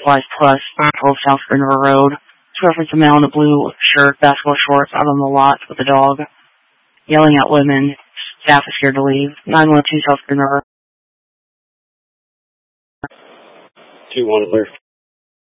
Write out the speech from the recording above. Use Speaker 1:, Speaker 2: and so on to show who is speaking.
Speaker 1: Fireflies Plus, 12 South River Road. It's reference a male in a blue shirt, basketball shorts, out on the lot with a dog, yelling at women. Staff is here to leave. 912 South River.
Speaker 2: 2-1 clear.